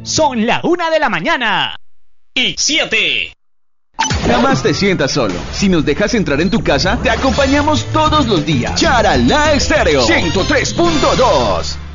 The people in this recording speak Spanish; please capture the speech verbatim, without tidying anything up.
Son la una de la mañana y siete. Jamás te sientas solo. Si nos dejas entrar en tu casa, te acompañamos todos los días. Charalá Estéreo ciento tres punto dos.